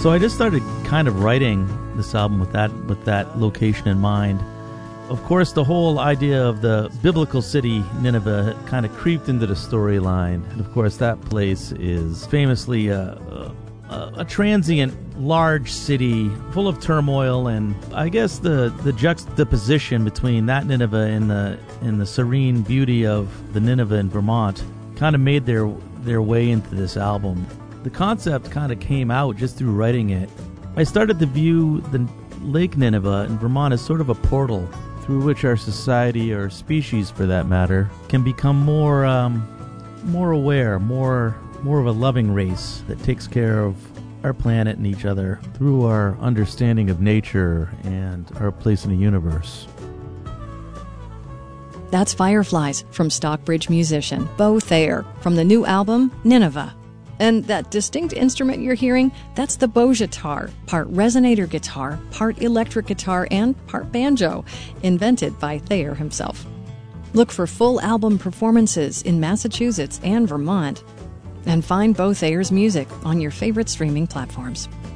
So I just started kind of writing this album with that location in mind. Of course, the whole idea of the biblical city Nineveh kind of creeped into the storyline. And of course, that place is famously a transient, large city full of turmoil, and I guess the juxtaposition between that Nineveh and the serene beauty of the Nineveh in Vermont kind of made their way into this album. The concept kind of came out just through writing it. I started to view the Lake Nineveh in Vermont as sort of a portal through which our society, or species for that matter, can become more aware, more of a loving race that takes care of our planet and each other through our understanding of nature and our place in the universe. That's Fireflies from Stockbridge musician Beau Thayer from the new album Nineveh. And that distinct instrument you're hearing, that's the Bowguitar, part resonator guitar, part electric guitar, and part banjo, invented by Thayer himself. Look for full album performances in Massachusetts and Vermont, and find Beau Thayer's music on your favorite streaming platforms.